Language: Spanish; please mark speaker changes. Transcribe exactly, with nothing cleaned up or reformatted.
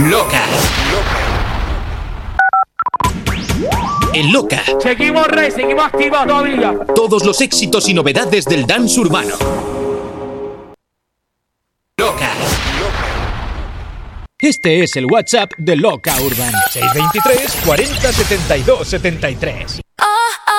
Speaker 1: Loca. En Loca.
Speaker 2: Seguimos rey, seguimos activos todavía.
Speaker 1: Todos los éxitos y novedades del dance urbano. Loca. Este es el WhatsApp de Loca Urban. seis dos tres, cuarenta, setenta y dos, setenta y tres.